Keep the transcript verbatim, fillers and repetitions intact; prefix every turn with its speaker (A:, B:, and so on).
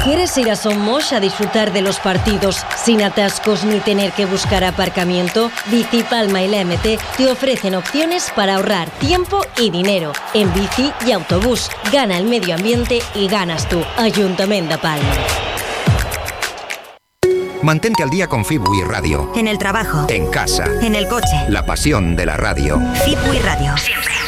A: ¿Quieres ir a Somos a disfrutar de los partidos sin atascos ni tener que buscar aparcamiento? Bicipalma y la M T te ofrecen opciones para ahorrar tiempo y dinero en bici y autobús. Gana el medio ambiente y ganas tú. Ayuntamiento de Palma.
B: Mantente al día con Fibui Radio.
C: En el trabajo.
B: En casa.
C: En el coche.
B: La pasión de la radio.
C: Fibui Radio. Siempre.